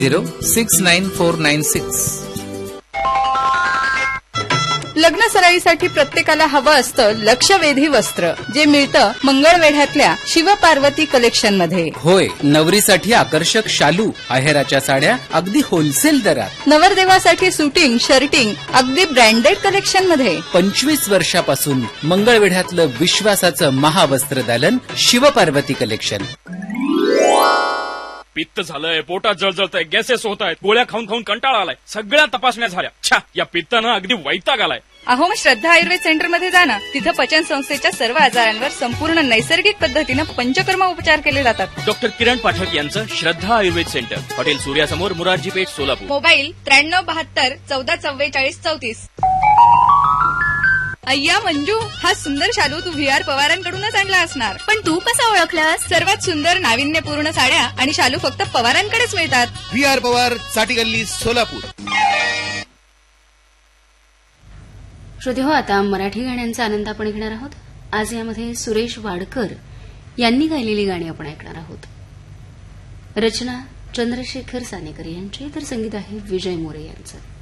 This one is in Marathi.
06946. लग्न सराईसाठी प्रत्येकाला हवं असतं लक्षवेधी वस्त्र, जे मिळतं मंगळवेढ्यातल्या शिवपार्वती कलेक्शन मध्ये. होय, नवरीसाठी आकर्षक शालू, आहेराच्या साड्या अगदी होलसेल दरात. नवरदेवासाठी सुटिंग, शर्टिंग अगदी ब्रँडेड कलेक्शन मध्ये. 25 वर्षापासून मंगळवेढ्यातलं विश्वासाचं महावस्त्र दालन शिवपार्वती कलेक्शन. पित्त झालंय, पोटात जळजळतंय, गॅसेस होत आहेत, गोळ्या खाऊन खाऊन कंटाळा आलाय, सगळ्या तपासण्या झाल्या. छा, या पित्तानं अगदी वैताग आलाय. अहो, मग श्रद्धा आयुर्वेद सेंटर मध्ये जा ना. तिथं पचन संस्थेच्या सर्व आजारांवर संपूर्ण नैसर्गिक पद्धतीनं पंचकर्म उपचार केले जातात. डॉक्टर किरण पाठक यांचं श्रद्धा आयुर्वेद सेंटर, हॉटेल सूर्यासमोर, मुरारजी पेठ, सोलापूर. मोबाईल 9372144434. अय्या मंजू, हा सुंदर शालू तू VR पवारांकडूनच आणला असणार. पण तू कसा ओळखलास? सर्वात सुंदर नाविन्यपूर्ण साड्या आणि शालू फक्त पवारांकडेच मिळतात. VR पवार, साठी गल्ली, सोलापूर. श्रोते हो, आता मराठी गाण्यांचा आनंद आपण घेणार आहोत. आज यामध्ये सुरेश वाडकर यांनी गायलेली गाणी आपण ऐकणार आहोत. रचना चंद्रशेखर सानेकर यांची, तर संगीत आहे विजय मोरे यांचं.